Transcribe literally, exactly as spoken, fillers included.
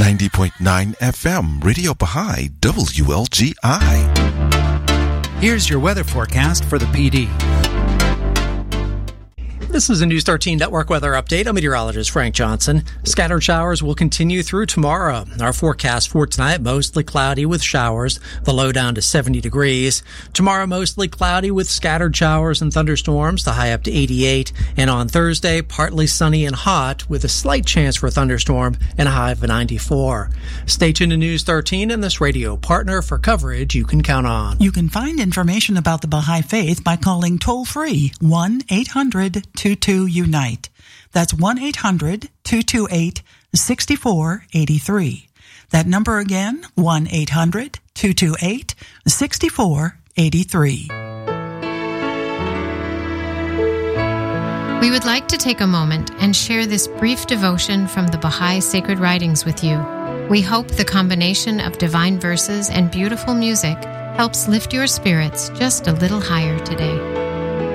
ninety point nine F M, Radio Baha'i, W L G I. Here's your weather forecast for the P D. This is a News thirteen Network weather update. I'm meteorologist Frank Johnson. Scattered showers will continue through tomorrow. Our forecast for tonight, mostly cloudy with showers. The low down to seventy degrees. Tomorrow, mostly cloudy with scattered showers and thunderstorms. The high up to eighty-eight. And on Thursday, partly sunny and hot with a slight chance for a thunderstorm and a high of ninety-four. Stay tuned to News thirteen and this radio partner for coverage you can count on. You can find information about the Baha'i Faith by calling toll-free one eight hundred two two unite. That's one eight hundred two two eight six four eight three. That number again, one eight hundred two two eight six four eight three. We would like to take a moment and share this brief devotion from the Baha'i Sacred Writings with you. We hope the combination of divine verses and beautiful music helps lift your spirits just a little higher today.